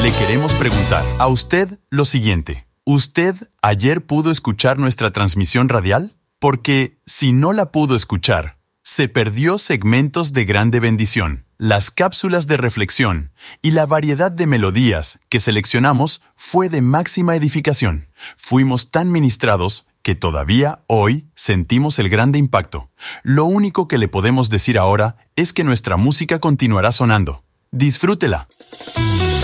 Le queremos preguntar a usted lo siguiente. ¿Usted ayer pudo escuchar nuestra transmisión radial? Porque si no la pudo escuchar, se perdió segmentos de grande bendición, las cápsulas de reflexión y la variedad de melodías que seleccionamos fue de máxima edificación. Fuimos tan ministrados que todavía hoy sentimos el grande impacto. Lo único que le podemos decir ahora es que nuestra música continuará sonando. Disfrútela.